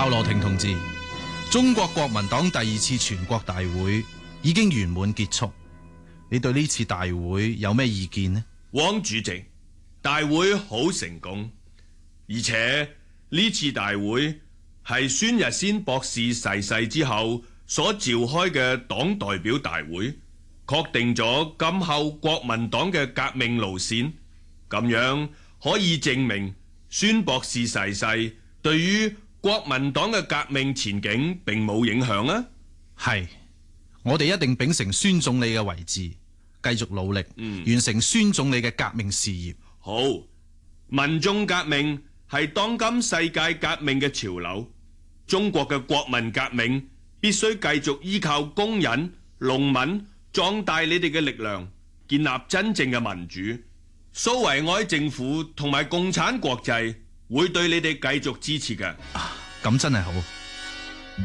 鮑羅廷同志，中國國民黨第2次全國大會已經圓滿結束，你對呢次大會有咩意見呢？ 汪主席，大會好成功，而且呢次大會係孫逸仙博士逝世之後所召開嘅黨代表大會，確定咗今後國民黨嘅革命路線，咁樣可以證明孫博士逝世對於國民黨嘅革命前景並冇影響啊！ 係，我哋一定秉承孫總理嘅遺志，繼續努力，完成孫總理嘅革命事業。 好，民眾革命係當今世界革命嘅潮流，中國嘅國民革命必須繼續依靠工人、農民壯大你哋嘅力量，建立真正嘅民主。蘇維埃政府同埋共產國際會對你哋繼續支持嘅。 咁真係好。